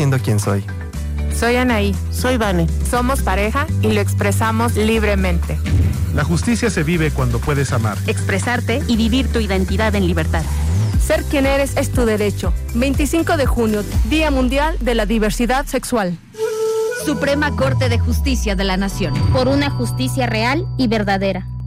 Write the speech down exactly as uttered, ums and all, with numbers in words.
siendo quien soy. Soy Anaí. Soy Vane. Somos pareja y lo expresamos libremente. La justicia se vive cuando puedes amar, expresarte y vivir tu identidad en libertad. Ser quien eres es tu derecho. veinticinco de junio, Día Mundial de la Diversidad Sexual. Suprema Corte de Justicia de la Nación. Por una justicia real y verdadera.